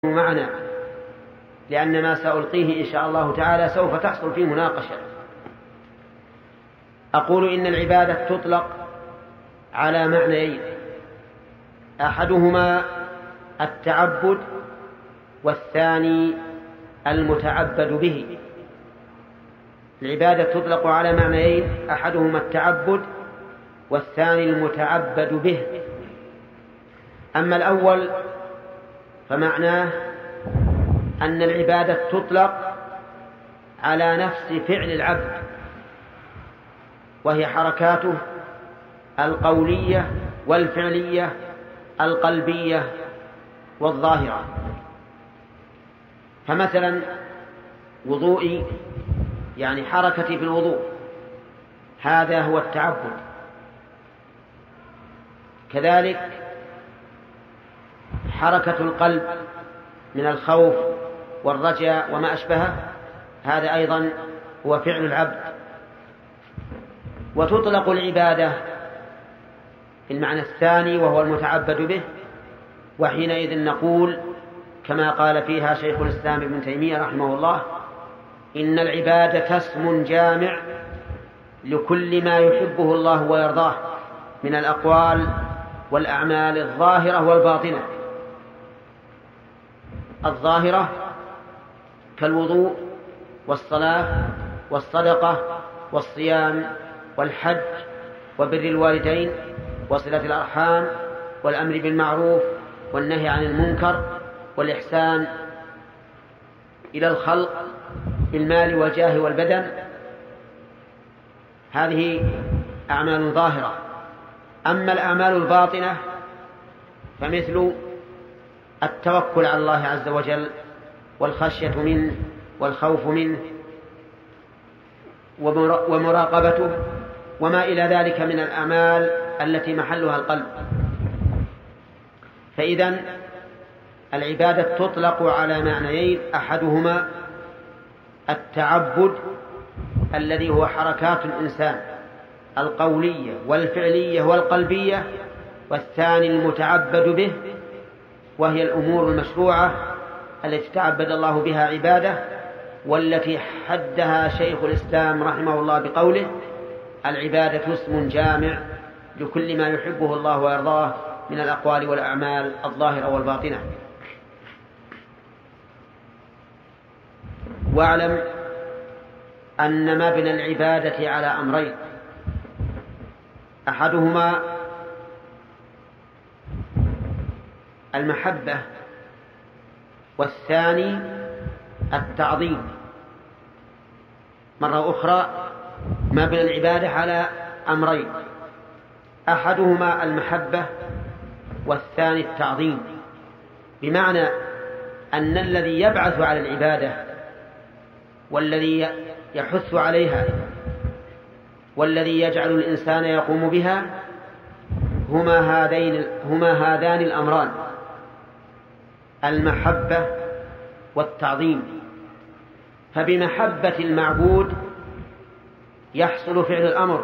معنا، لأن ما سألقيه إن شاء الله تعالى سوف تحصل فيه مناقشة. أقول إن العبادة تطلق على معنيين: أحدهما التعبد، والثاني المتعبد به. العبادة تطلق على معنيين: أحدهما التعبد، والثاني المتعبد به. أما الأول فمعناه أن العبادة تطلق على نفس فعل العبد، وهي حركاته القولية والفعلية القلبية والظاهرة. فمثلا وضوئي، يعني حركتي في الوضوء، هذا هو التعبد. كذلك حركة القلب من الخوف والرجاء وما أشبهه، هذا أيضا هو فعل العبد. وتطلق العبادة في المعنى الثاني وهو المتعبد به، وحينئذ نقول كما قال فيها شيخ الإسلام ابن تيمية رحمه الله: إن العبادة اسم جامع لكل ما يحبه الله ويرضاه من الأقوال والأعمال الظاهرة والباطنة. الظاهرة كالوضوء والصلاة والصدقة والصيام والحج وبر الوالدين وصلة الأرحام والأمر بالمعروف والنهي عن المنكر والإحسان إلى الخلق بالمال والجاه والبدن، هذه أعمال ظاهرة. أما الأعمال الباطنة فمثل التوكل على الله عز وجل والخشية منه والخوف منه ومراقبته وما إلى ذلك من الأعمال التي محلها القلب. فإذن العبادة تطلق على معنيين: أحدهما التعبد الذي هو حركات الإنسان القولية والفعلية والقلبية، والثاني المتعبد به، وهي الأمور المشروعة التي تعبد الله بها عباده، والتي حدها شيخ الإسلام رحمه الله بقوله: العبادة اسم جامع لكل ما يحبه الله ويرضاه من الأقوال والأعمال الظاهرة والباطنة. واعلم أن مبنى العبادة على أمرين: أحدهما المحبة، والثاني التعظيم. مرة أخرى، مبنى العبادة على أمرين: أحدهما المحبة والثاني التعظيم، بمعنى أن الذي يبعث على العبادة والذي يحث عليها والذي يجعل الإنسان يقوم بها هما هذان الأمران: المحبة والتعظيم. فبمحبة المعبود يحصل فعل الأمر،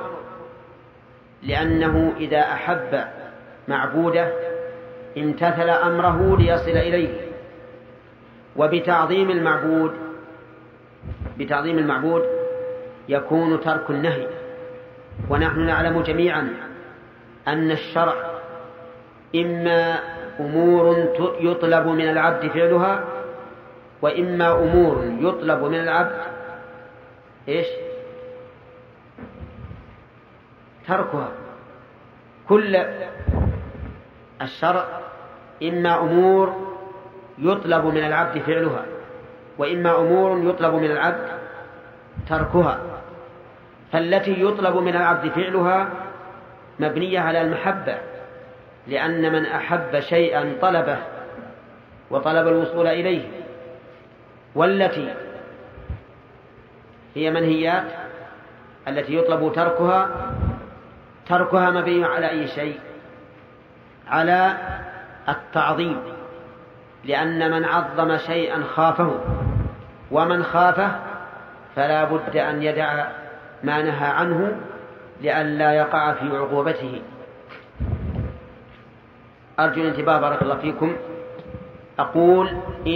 لأنه إذا أحب معبوده امتثل أمره ليصل إليه. وبتعظيم المعبود يكون ترك النهي. ونحن نعلم جميعا أن الشرع إما أمور يطلب من العبد فعلها، وإما أمور يطلب من العبد تركها. كل الشرع إما أمور يطلب من العبد فعلها، وإما أمور يطلب من العبد تركها. فالتي يطلب من العبد فعلها مبنية على المحبة، لأن من أحب شيئا طلبه وطلب الوصول إليه. والتي هي منهيات التي يطلب تركها مبني على أي شيء؟ على التعظيم، لأن من عظم شيئا خافه، ومن خافه فلا بد أن يدع ما نهى عنه لئلا يقع في عقوبته. أرجو الانتباه بارك الله فيكم أقول